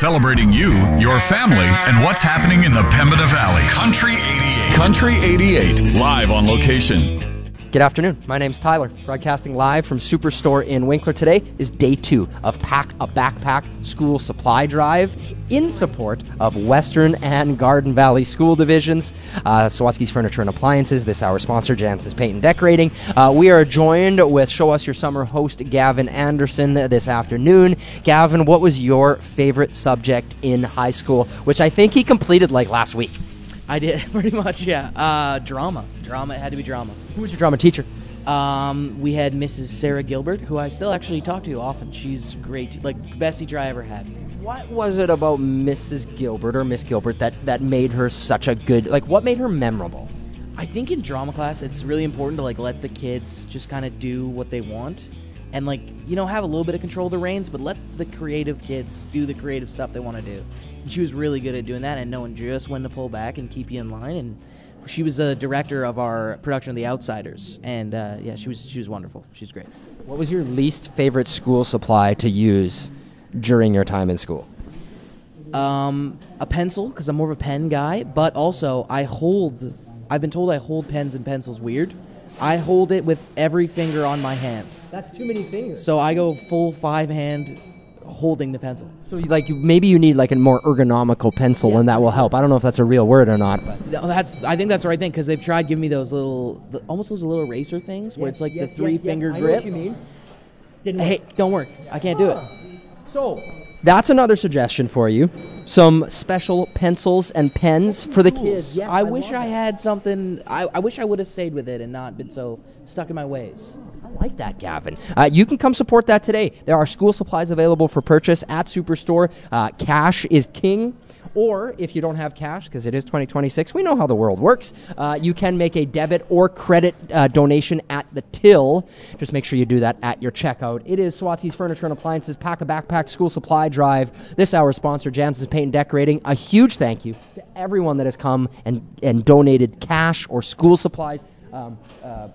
Celebrating you, your family, and what's happening in the Pembina Valley. Country 88. Country 88, live on location. Good afternoon. My name's Tyler, broadcasting live from Superstore in Winkler. Today is day 2 of Pack a Backpack School Supply Drive in support of Western and Garden Valley School Divisions. Sawatsky's Furniture and Appliances, this hour's sponsor, Jansen's Paint and Decorating. We are joined with Show Us Your Summer host Gavin Anderson this afternoon. Gavin, what was your favorite subject in high school, which I think he completed like last week? I did, pretty much, yeah. Drama. It had to be drama. Who was your drama teacher? We had Mrs. Sarah Gilbert, who I still actually talk to often. She's great, like, best teacher I ever had. What was it about Mrs. Gilbert or Miss Gilbert that made her such a good, like, what made her memorable? I think in drama class, it's really important to, like, let the kids just kind of do what they want. And, like, you know, have a little bit of control of the reins, but let the creative kids do the creative stuff they want to do. And she was really good at doing that and knowing just when to pull back and keep you in line. And she was the director of our production of The Outsiders. And, yeah, she was wonderful. She's great. What was your least favorite school supply to use during your time in school? A pencil, because I'm more of a pen guy. But also, I've been told I hold pens and pencils weird. I hold it with every finger on my hand. That's too many fingers. So I go full 5-hand holding the pencil. So maybe you need like a more ergonomical pencil, and that will help. I don't know if that's a real word or not. But. No, I think that's the right thing, because they've tried giving me those almost those little eraser things where it's like the 3-finger grip. I know what you mean. Hey, don't work. I can't do it. So that's another suggestion for you. Some special pencils and pens for the kids. Yes, I wish I had something. I wish I would have stayed with it and not been so stuck in my ways. I like that, Gavin. You can come support that today. There are school supplies available for purchase at Superstore. Cash is king. Or if you don't have cash, because it is 2026, we know how the world works, you can make a debit or credit donation at the till. Just make sure you do that at your checkout. It is Swatsi's Furniture and Appliances Pack a Backpack School Supply Drive. This hour's sponsor, Jansen's Paint and Decorating. A huge thank you to everyone that has come and donated cash or school supplies.